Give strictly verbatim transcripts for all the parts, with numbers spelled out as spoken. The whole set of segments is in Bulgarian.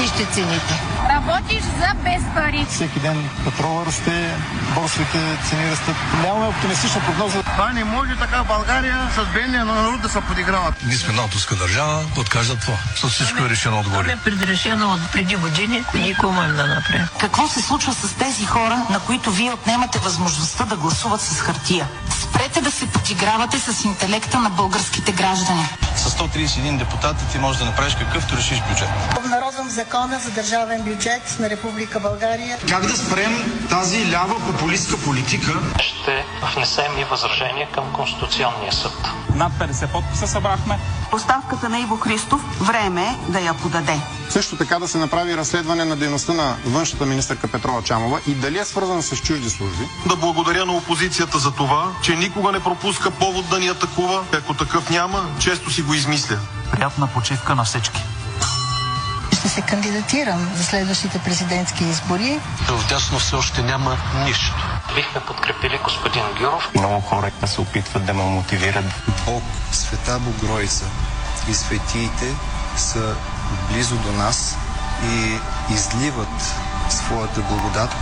Вижте цените. Работиш за без пари. Всеки ден петрола расте, борсовите цени растат. Нямаме оптимистична прогноза. Това не може така в България с бедния народ да се подиграват. Ние сме натовска държава, откажат това. С всичко е решено отгоре. Това е предрешено от преди години, никой можем да направим. Какво се случва с тези хора, на които вие отнемате възможността да гласуват с хартия? Спрете да се подигравате с интелекта на българските граждани. С сто тридесет и един депутати ти можеш да направиш какъвто решиш бюджет. Обнародвам закона за държавен бюджет на Република България. Как да спрем тази лява популистка политика? Ще внесем и възражение към Конституционния съд. Над петдесет подписа събрахме. Оставката на Иво Христов време е да я подаде. Също така да се направи разследване на дейността на външната министърка Петрова Чамова и дали е свързана с чужди служби. Да благодаря на опозицията за това, че никога не пропуска повод да ни атакува. Ако такъв няма, често си го измисля. Приятна почивка на всички. Ще се кандидатирам за следващите президентски избори. Вдясно все още няма нищо. Бихме подкрепили господин Гюров. Много хора се опитват да ме мотивират. Бог, Света Богородица и светиите са близо до нас и изливат своята благодат.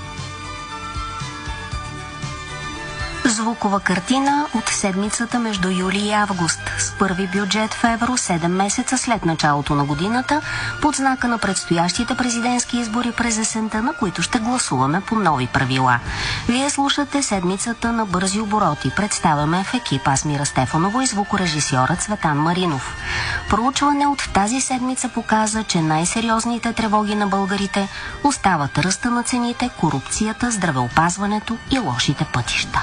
Звукова картина от седмицата между юли и август с първи бюджет в евро седем месеца след началото на годината под знака на предстоящите президентски избори през есента, на които ще гласуваме по нови правила. Вие слушате седмицата на бързи обороти. Представяме в екип Асмира Стефанова и звукорежисьора Цветан Маринов. Проучване от тази седмица показа, че най-сериозните тревоги на българите остават ръста на цените, корупцията, здравеопазването и лошите пътища.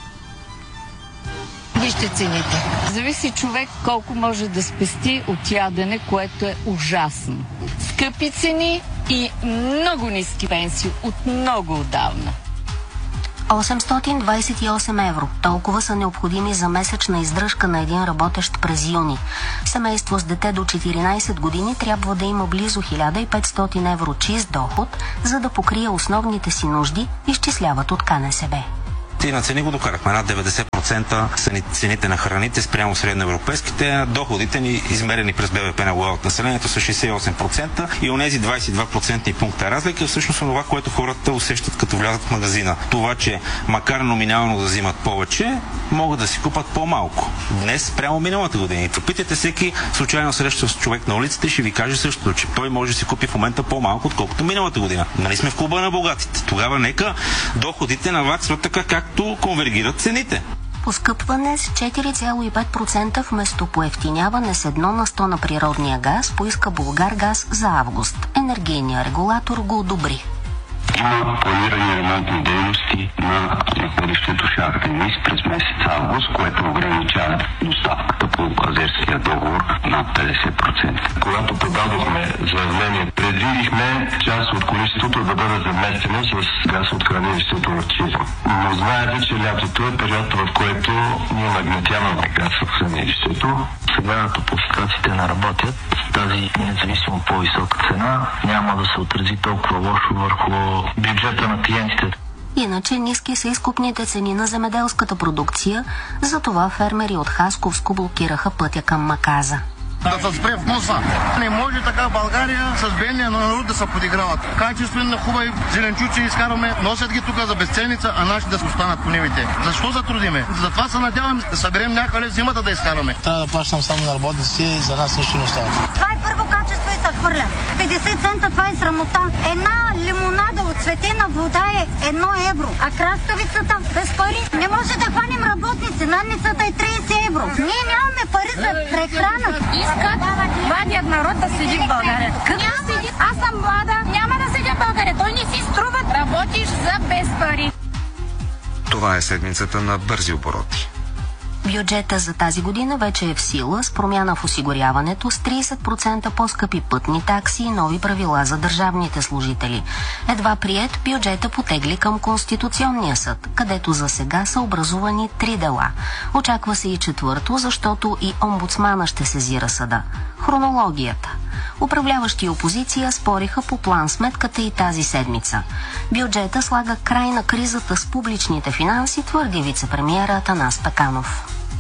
Вижте цените. Зависи човек колко може да спести от ядене, което е ужасно. Скъпи цени и много ниски пенсии от много отдавна. осемстотин двадесет и осем евро. Толкова са необходими за месечна издръжка на един работещ през юни. Семейство с дете до четиринадесет години трябва да има близо хиляда и петстотин евро чист доход, за да покрие основните си нужди, изчисляват от Ка Ен Се Бе. И на цени го докарахме. Над деветдесет процента са цените на храните спрямо средноевропейските. Доходите ни, измерени през Бе Ве Пе на глава от населението, са шейсет и осем процента и онези двадесет и два процентни пункта разлика е всъщност това, което хората усещат като влязат в магазина. Това, че макар номинално да взимат повече, могат да си купат по-малко. Днес спрямо миналата година. Попитайте всеки случайно среща с човек на улицата и ще ви каже същото, че той може да си купи в момента по-малко, отколкото миналата година. Нали сме в клуба на богатите? Тогава нека доходите наваксват така, както конвергират цените. Поскъпване с четири цяло и пет процента вместо поевтиняване с едно на сто на природния газ поиска Булгаргаз за август. Енергийният регулатор го одобри. Има планирани ремонтни дейности на бъдещето шахта НИС през месец август, което ограничава доставката по азерския договор на петдесет процента. Когато подадохме заявление, предвидихме част от количеството да бъде заместено с газ от хранилището в Чирен. Но знаете, че лятото е период, в който ние нагнетяваме газ в хранилището. Сега, топлофикациите не работят, тази независимо по-висока цена няма да се отрази толкова лошо върху бюджета на клиентите. Иначе ниски са изкупните цени на земеделската продукция, затова фермери от Хасковско блокираха пътя към Маказа. Да се спре в носа. Не може така в България с бедния народ да се подиграват. Качествени, хубави зеленчуци изкарваме, носят ги тук за безценица, а наши да се останат по нивите. Защо затрудиме? Затова се надяваме да съберем някъде зимата да изкарваме. Трябва да плащам само на работниците и за нас нищо не остава. Това е първо качество и се хвърля. петдесет цента, това е срамота. Една лимонада от цветена вода е едно евро, а краставицата без пари. Не може да хванем работници, надницата е тридесет евро. Ние нямаме пари за прехрана. Искат младият народ да седи в България. Като седи, аз съм млада, няма да седя в България. Той не си струва. Работиш за без пари. Това е седмицата на бързи обороти. Бюджета за тази година вече е в сила с промяна в осигуряването, с тридесет процента по-скъпи пътни такси и нови правила за държавните служители. Едва приет, бюджета потегли към Конституционния съд, където за сега са образувани три дела. Очаква се и четвърто, защото и омбудсмана ще сезира съда. Хронологията. Управляващи и опозиция спориха по план сметката и тази седмица. Бюджета слага край на кризата с публичните финанси, твърди вице-премиера Атанас Пеканов.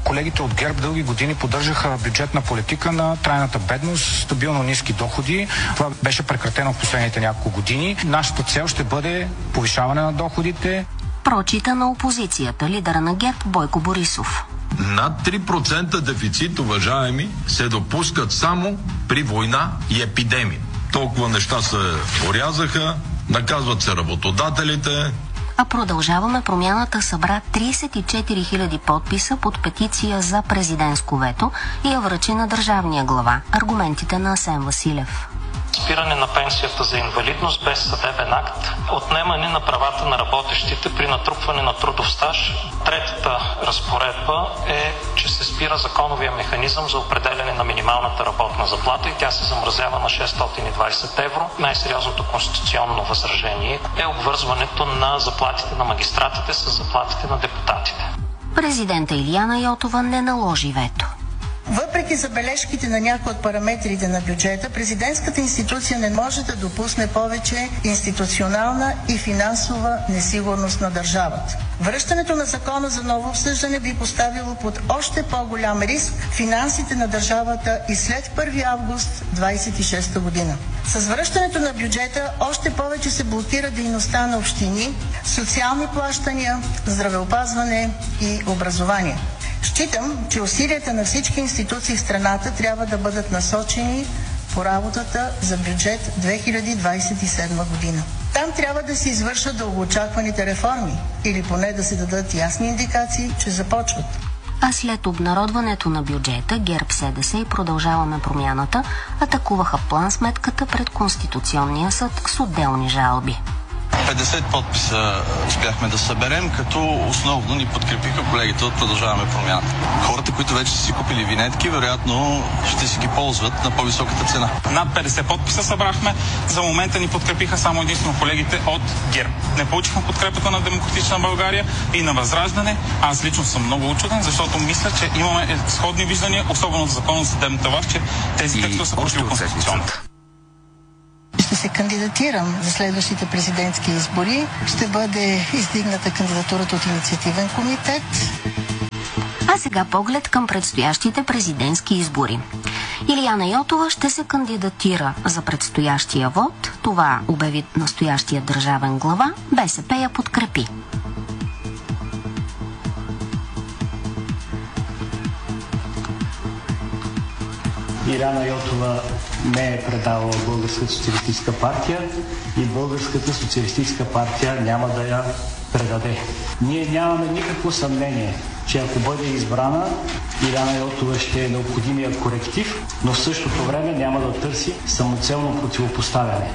Колегите от ГЕРБ дълги години поддържаха бюджетна политика на трайната бедност, стабилно ниски доходи. Това беше прекратено в последните няколко години. Нашата цел ще бъде повишаване на доходите. Прочита на опозицията, лидера на ГЕРБ Бойко Борисов. Над три процента дефицит, уважаеми, се допускат само при война и епидемия. Толкова неща се орязаха, наказват се работодателите. А Продължаваме промяната събра трийсет и четири хиляди подписа под петиция за президентско вето и я връчи на държавния глава. Аргументите на Асен Василев. Спиране на пенсията за инвалидност без съдебен акт, отнемане на правата на работещите при натрупване на трудов стаж. Третата разпоредба е, че се спира законовия механизъм за определяне на минималната работна заплата и тя се замразява на шестстотин и двайсет евро. Най-сериозното конституционно възражение е обвързването на заплатите на магистратите с заплатите на депутатите. Президента Илияна Йотова не наложи вето. Въпреки забележките на някои от параметрите на бюджета, президентската институция не може да допусне повече институционална и финансова несигурност на държавата. Връщането на закона за ново обсъждане би поставило под още по-голям риск финансите на държавата и след първи август двайсет и шеста година. С връщането на бюджета още повече се блокира дейността на общини, социални плащания, здравеопазване и образование. Считам, че усилията на всички институции в страната трябва да бъдат насочени по работата за бюджет две хиляди двайсет и седма година. Там трябва да се извършат дългоочакваните реформи или поне да се дадат ясни индикации, че започват. А след обнародването на бюджета, ГЕРБ, СДС и Продължаваме промяната атакуваха план сметката пред Конституционния съд с отделни жалби. петдесет подписа успяхме да съберем, като основно ни подкрепиха колегите от Продължаваме промяната. Хората, които вече са си купили винетки, вероятно ще си ги ползват на по-високата цена. Над петдесет подписа събрахме. За момента ни подкрепиха само единствено колегите от ГЕРБ. Не получихме подкрепата на Демократична България и на Възраждане. Аз лично съм много учуден, защото мисля, че имаме сходни виждания, особено за закона за съдебната власт, че тези текстове са противоконституционни. Ще се кандидатирам за следващите президентски избори. Ще бъде издигната кандидатурата от инициативен комитет. А сега поглед към предстоящите президентски избори. Илияна Йотова ще се кандидатира за предстоящия вод. Това обяви настоящия държавен глава. БСП я подкрепи. Илияна Йотова не е предавала Българската социалистическа партия и Българската социалистическа партия няма да я предаде. Ние нямаме никакво съмнение, че ако бъде избрана, Илияна Йотова ще е необходимия коректив, но в същото време няма да търси самоцелно противопоставяне.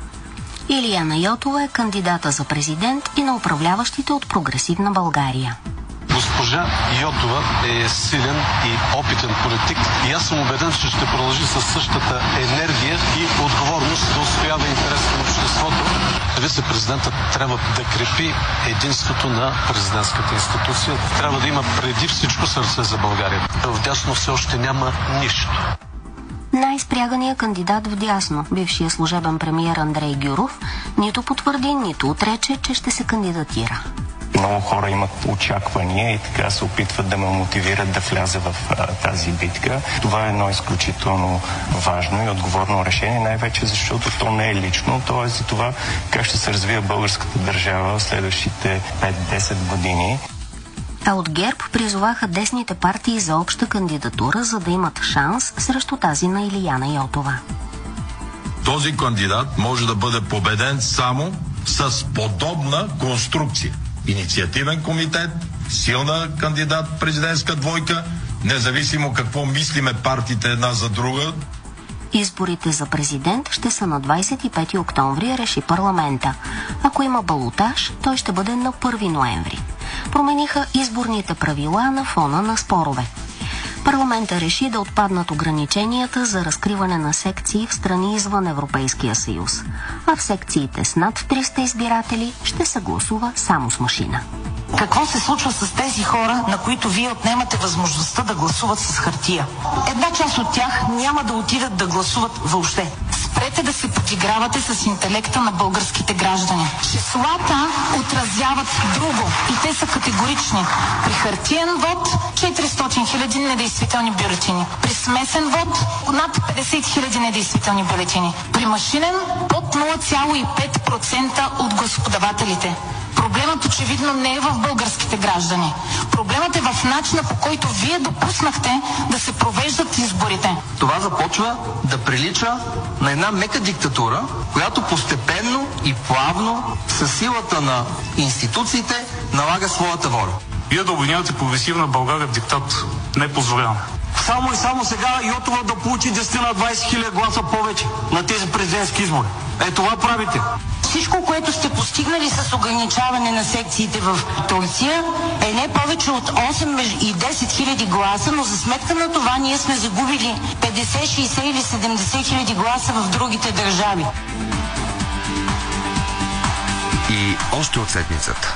Илияна Йотова е кандидата за президент и на управляващите от Прогресивна България. Госпожа Йотова е силен и опитен политик и аз съм убеден, че ще продължи със същата енергия и отговорност да отстоява интереса на обществото. Вице-президентът трябва да крепи единството на президентската институция. Трябва да има преди всичко сърце за България. Вдясно все още няма нищо. Най-спряганият кандидат вдясно, бившия служебен премиер Андрей Гюров, нито потвърди, нито отрече, че ще се кандидатира. Много хора имат очаквания и така се опитват да ме мотивират да вляза в а, тази битка. Това е едно изключително важно и отговорно решение, най-вече защото то не е лично, то е за това как ще се развива българската държава в следващите пет-десет години. А от ГЕРБ призоваха десните партии за обща кандидатура, за да имат шанс срещу тази на Илияна Йотова. Този кандидат може да бъде победен само с подобна конструкция. Инициативен комитет, силна кандидат-президентска двойка, независимо какво мислиме партиите една за друга. Изборите за президент ще са на двайсет и пети октомври, реши парламента. Ако има балотаж, той ще бъде на първи ноември. Промениха изборните правила на фона на спорове. Парламента реши да отпаднат ограниченията за разкриване на секции в страни извън Европейския съюз, а в секциите с над триста избиратели ще се гласува само с машина. Какво се случва с тези хора, на които вие отнемате възможността да гласуват с хартия? Една част от тях няма да отидат да гласуват въобще. Спрете да се подигравате с интелекта на българските граждани. Числата отразяват друго и те са категорични. При хартиен вод четиристотин хиляди недействителни бюлетини. При смесен вод над петдесет хиляди недействителни бюлетини. При машинен под нула цяло и пет процента от гласоподавателите. Проблемът очевидно не е в българските граждани. Проблемът е в начина, по който вие допуснахте да се провеждат изборите. Това започва да прилича на една мека диктатура, която постепенно и плавно със силата на институциите налага своята воля. Вие да обвинявате прогресивна България в диктат не позволявам. Само и само сега Йотова да получи десет на двайсет хиляди гласа повече на тези президентски избори. Е, това правите. Всичко, което сте постигнали с ограничаване на секциите в Турция, е не повече от осем и десет хиляди гласа, но за сметка на това ние сме загубили петдесет, шейсет или седемдесет хиляди гласа в другите държави. И още от седмицата.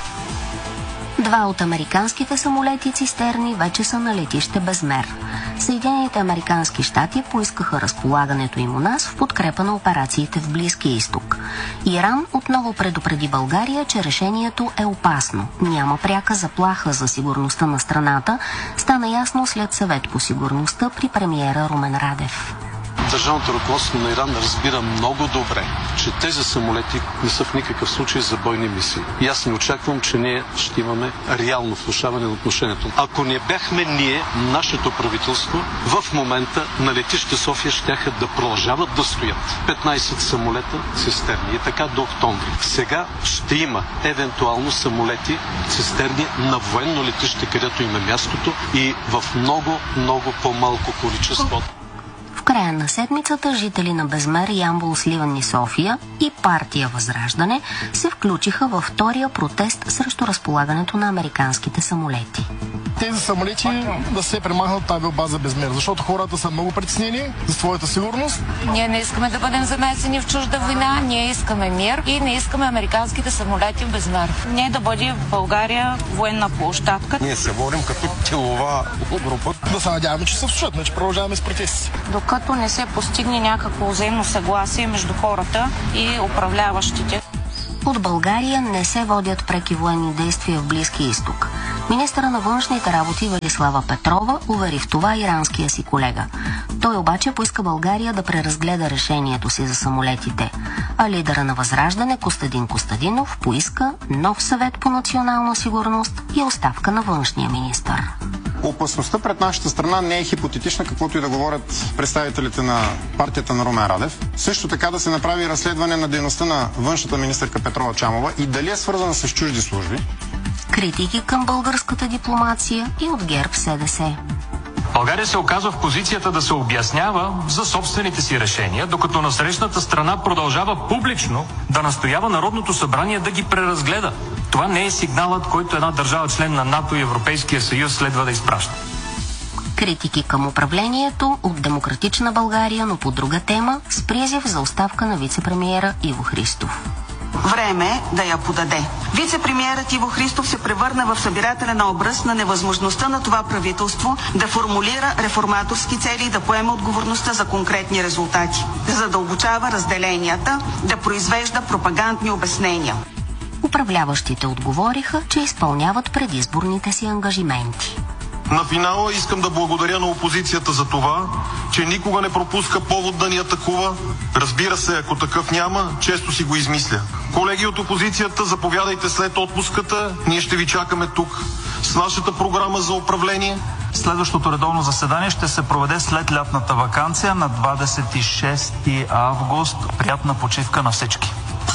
Два от американските самолети цистерни вече са на летище Безмер. Съединените американски щати поискаха разполагането им у нас в подкрепа на операциите в Близкия изток. Иран отново предупреди България, че решението е опасно. Няма пряка заплаха за сигурността на страната, стана ясно след съвет по сигурността при премиера Румен Радев. Държавното ръководство на Иран разбира много добре, че тези самолети не са в никакъв случай за бойни мисии. И аз не очаквам, че ние ще имаме реално влошаване на отношението. Ако не бяхме ние, нашето правителство, в момента на летище София щяха да продължават да стоят петнайсет самолета цистерни. И така до октомври. Сега ще има евентуално самолети цистерни на военно летище, където има мястото и в много, много по-малко количество. В края на седмицата жители на Безмер, Ямбол, Сливен и София и партия Възраждане се включиха във втория протест срещу разполагането на американските самолети. Тези самолети да се премахнат от авиобаза Безмер, защото хората са много притеснени за своята сигурност. Ние не искаме да бъдем замесени в чужда война, ние искаме мир и не искаме американските самолети в Безмер. Не да бъде в България военна площадка. Ние се борим като тилова група. Да се надяваме, че се слушат, че продължаваме с протести. Докато не се постигне някакво взаимно съгласие между хората и управляващите. От България не се водят преки военни действия в Близкия изток. Министъра на външните работи Велислава Петрова увери в това иранския си колега. Той обаче поиска България да преразгледа решението си за самолетите. А лидера на Възраждане Костадин Костадинов поиска нов съвет по национална сигурност и оставка на външния министър. Опасността пред нашата страна не е хипотетична, каквото и да говорят представителите на партията на Румен Радев. Също така да се направи разследване на дейността на външната министърка Петро Аврамова и дали е свързана с чужди служби. Критики към българската дипломация и от ГЕРБ СДС. България се оказва в позицията да се обяснява за собствените си решения, докато насрещната страна продължава публично да настоява Народното събрание да ги преразгледа. Това не е сигналът, който една държава член на НАТО и Европейския съюз следва да изпраща. Критики към управлението от Демократична България, но по друга тема, с призив за оставка на вице-премиера Иво Христов. Време е да я подаде. Вице-премиерът Иво Христов се превърна в събирателен образ на невъзможността на това правителство да формулира реформаторски цели и да поеме отговорността за конкретни резултати, да задълбочава разделенията, да произвежда пропагандни обяснения. Управляващите отговориха, че изпълняват предизборните си ангажименти. На финала искам да благодаря на опозицията за това, че никога не пропуска повод да ни атакува. Разбира се, ако такъв няма, често си го измисля. Колеги от опозицията, заповядайте след отпуската. Ние ще ви чакаме тук с нашата програма за управление. Следващото редовно заседание ще се проведе след лятната ваканция на двадесет и шести август. Приятна почивка на всички.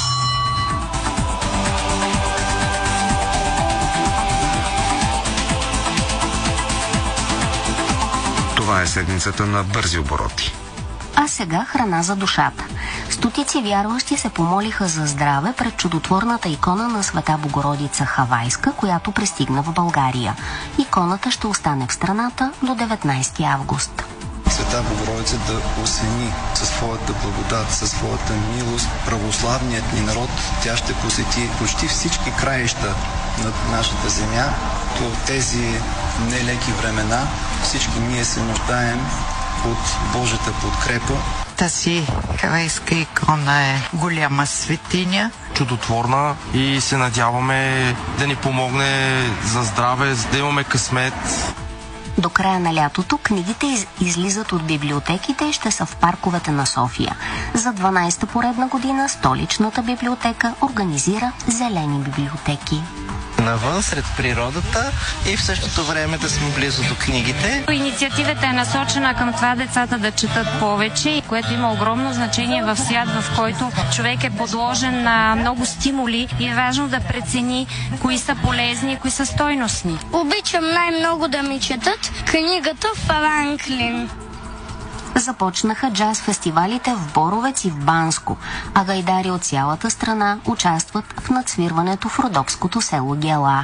Това е седмицата на бързи обороти. А сега храна за душата. Стотици вярващи се помолиха за здраве пред чудотворната икона на Света Богородица Хавайска, която пристигна в България. Иконата ще остане в страната до деветнайсети август. Света Богородица да осени със своята благодат, със своята милост православният ни народ. Тя ще посети почти всички краища на нашата земя. В тези нелеки времена всички ние се нуждаем от Божията подкрепа. Тази хавейска икона е голяма светиня. Чудотворна и се надяваме да ни помогне за здраве, да имаме късмет. До края на лятото книгите из- излизат от библиотеките и ще са в парковете на София. За дванадесета поредна година столичната библиотека организира зелени библиотеки. Навън, сред природата и в същото време да сме близо до книгите. Инициативата е насочена към това децата да четат повече, което има огромно значение в свят, в който човек е подложен на много стимули и е важно да прецени кои са полезни и кои са стойностни. Обичам най-много да ми четат книгата Франклин. Започнаха джаз фестивалите в Боровец и в Банско, а гайдари от цялата страна участват в надсвирването в родопското село Гела.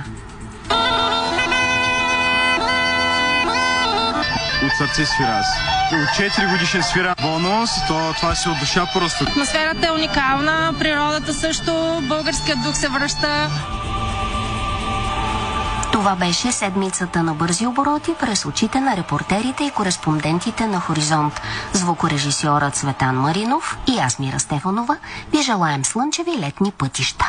От сърце свира аз. От четири годишен свира бонус, то това си от душа просто. Атмосферата е уникална, природата също, българският дух се връща. Това беше седмицата на бързи обороти през очите на репортерите и кореспондентите на Хоризонт. Звукорежисьорът Цветан Маринов и аз, Мира Стефанова, ви желаем слънчеви летни пътища.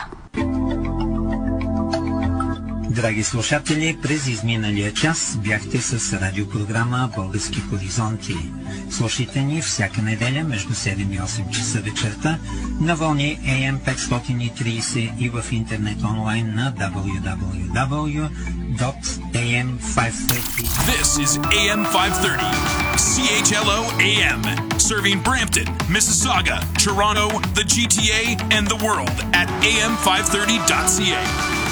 Драги слушатели, през изминалия час бяхте с радиопрограма Български хоризонти. Слушайте ни всяка неделя между седем и осем часа вечерта на вълни ей ем петстотин и тридесет и в интернет онлайн на дабъл ю дабъл ю дабъл ю точка ей ем петстотин и тридесет. This is A M five thirty, C H L O A M, serving Brampton, Mississauga, Toronto, the G T A, and the world at A M five thirty dot C A.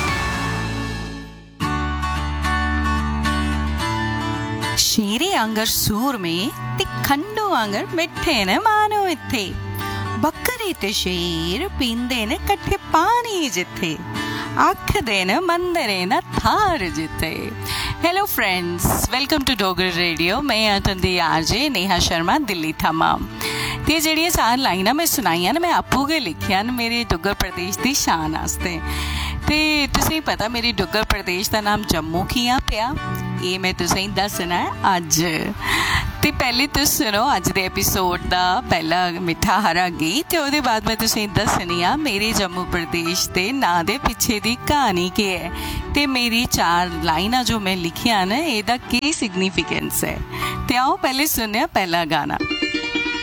शेरे आंगर सूर में ते खंडो आंगर मिठे न मानो इत्थे बकरे ते शेर पींदे न कट्ठे पानी जिथे अख दे न मंदरे न थार जिथे। Hello friends, welcome to Dogri रेडियो। मैं तुंदी आरजे नेहा शर्मा दिल्ली थमा। ते जेहड़ियां चार लाइनां मैं सुनाइयां न मैं आपू गै लिखियां न मेरे डुग्गर प्रदेश दी शान आस्ते। ते तुसें पता मेरे डुग्गर प्रदेश दा नाम जम्मू कियां पिया, ये मैं तुसें दसना है अज। ते पहले तुस सुनो अज दे एपीसोड दा पहला मिठा हरा गीत ते ओहदे बाद मैं तुसें दसनी आ मेरे जम्मू प्रदेश दे नां दे पिछे दी कहानी के है ते मेरी चार लाइनां जो मैं लिखियां न एदा की सिग्निफिकेंस है। ते आओ पहले सुनने पहला गाना।